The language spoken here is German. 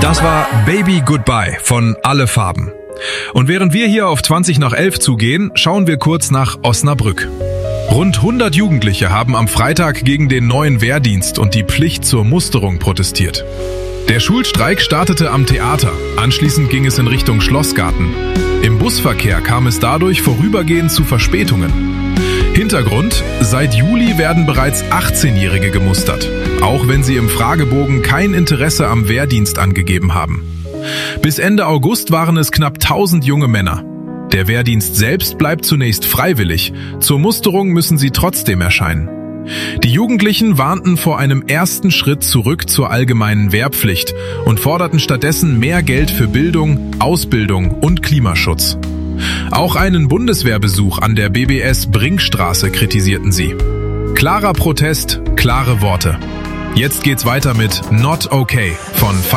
Das war Baby Goodbye von Alle Farben. Und während wir hier auf 20 nach 11 zugehen, schauen wir kurz nach Osnabrück. Rund 100 Jugendliche haben am Freitag gegen den neuen Wehrdienst und die Pflicht zur Musterung protestiert. Der Schulstreik startete am Theater, anschließend ging es in Richtung Schlossgarten. Im Busverkehr kam es dadurch vorübergehend zu Verspätungen. Hintergrund: Seit Juli werden bereits 18-Jährige gemustert, auch wenn sie im Fragebogen kein Interesse am Wehrdienst angegeben haben. Bis Ende August waren es knapp 1000 junge Männer. Der Wehrdienst selbst bleibt zunächst freiwillig, zur Musterung müssen sie trotzdem erscheinen. Die Jugendlichen warnten vor einem ersten Schritt zurück zur allgemeinen Wehrpflicht und forderten stattdessen mehr Geld für Bildung, Ausbildung und Klimaschutz. Auch einen Bundeswehrbesuch an der BBS Brinkstraße kritisierten sie. Klarer Protest, klare Worte. Jetzt geht's weiter mit Not Okay von